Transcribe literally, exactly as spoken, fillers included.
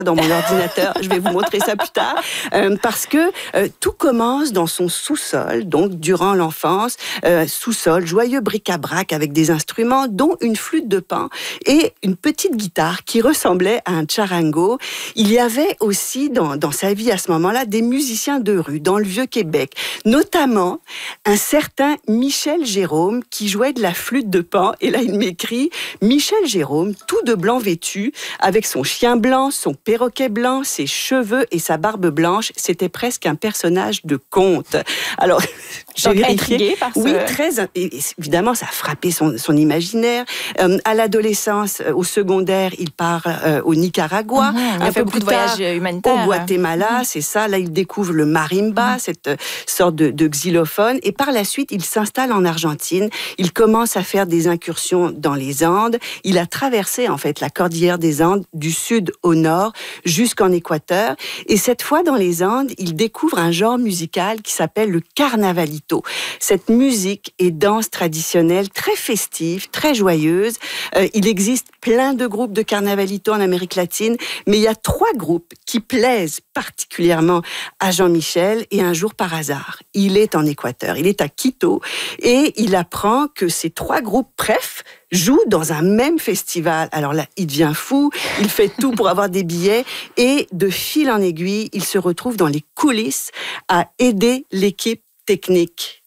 dans mon ordinateur, je vais vous montrer ça plus tard, euh, parce que euh, tout commence dans son sous-sol, donc durant l'enfance, euh, sous-sol, joyeux bric-à-brac avec des instruments, dont une flûte de Pan et une petite guitare qui ressemblait à un charango. Il y avait aussi dans, dans sa vie à ce moment-là des musiciens de rue, dans le Vieux-Québec, notamment un certain Michel Jérôme qui jouait de la flûte de Pan, et là il m'écrit « Michel Jérôme, tout de blanc vêtu, avec son chien blanc, son perroquet blanc, ses cheveux et sa barbe blanche, c'était presque un personnage de conte. » Alors, j'ai vérifié. Par oui, ce... très. Évidemment, ça a frappé son, son imaginaire. Euh, à l'adolescence, au secondaire, il part euh, au Nicaragua. Mmh, il un a fait peu beaucoup plus de tard, voyages humanitaires. au Guatemala, mmh. c'est ça. Là, il découvre le marimba, mmh. cette sorte de, de xylophone. Et par la suite, il s'installe en Argentine. Il commence à faire des incursions dans les Andes. Il a traversé, en fait, la cordillère des Andes du sud au nord, jusqu'en Équateur. Et cette fois, dans les Andes, il découvre un genre musical qui s'appelle le carnavalito. Cette musique et danse traditionnelle très festive, très joyeuse. Euh, il existe plein de groupes de carnavalito en Amérique latine, mais il y a trois groupes qui plaisent particulièrement à Jean-Michel. Et un jour, par hasard, il est en Équateur, il est à Quito, et il apprend que ces trois groupes préf joue dans un même festival. Alors là, il devient fou, il fait tout pour avoir des billets, et de fil en aiguille, il se retrouve dans les coulisses à aider l'équipe technique